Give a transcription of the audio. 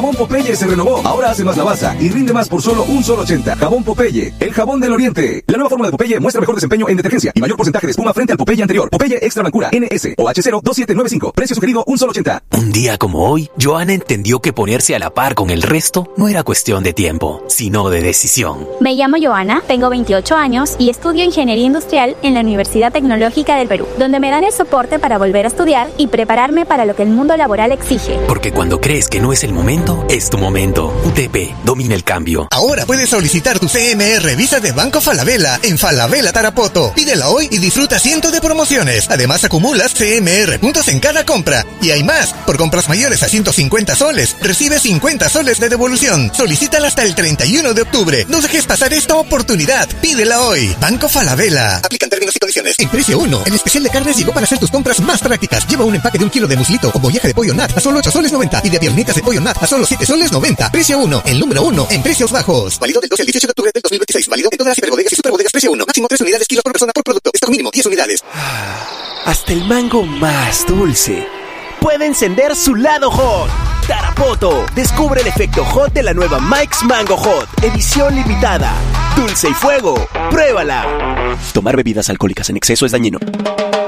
Jabón Popeye se renovó. Ahora hace más lavaza y rinde más por solo $1.80. Jabón Popeye, el jabón del oriente. La nueva fórmula de Popeye muestra mejor desempeño en detergencia y mayor porcentaje de espuma frente al Popeye anterior. Popeye Extra Blancura NS o H02795. Precio sugerido $1.80. Un día como hoy, Joana entendió que ponerse a la par con el resto no era cuestión de tiempo, sino de decisión. Me llamo Joana, tengo 28 años y estudio Ingeniería Industrial en la Universidad Tecnológica del Perú, donde me dan el soporte para volver a estudiar y prepararme para lo que el mundo laboral exige. Porque cuando crees que no es el momento, es tu momento. UTP, domina el cambio. Ahora puedes solicitar tu CMR Visa de Banco Falabella en Falabella Tarapoto. Pídela hoy y disfruta cientos de promociones. Además acumulas CMR puntos en cada compra. Y hay más. Por compras mayores a 150 soles, recibes 50 soles de devolución. Solicítala hasta el 31 de octubre. No dejes pasar esta oportunidad. Pídela hoy. Banco Falabella. Aplican términos y condiciones. En precio 1, el especial de carnes llegó para hacer tus compras más prácticas. Lleva un empaque de 1 kilo de muslito o bollaje de pollo nat a solo 8 soles 90 y de piernitas de pollo nat a solo 7 soles 90. Precio 1, el número 1 en precios bajos. Válido del 12 al 18 de octubre del 2026. Válido en todas las hiperbodegas y superbodegas. Precio 1. Máximo 3 unidades kilos por persona por producto. Stock mínimo 10 unidades. Hasta el mango más dulce puede encender su lado hot. Tarapoto, descubre el efecto hot de la nueva Mike's Mango Hot, edición limitada. Dulce y fuego, pruébala. Tomar bebidas alcohólicas en exceso es dañino.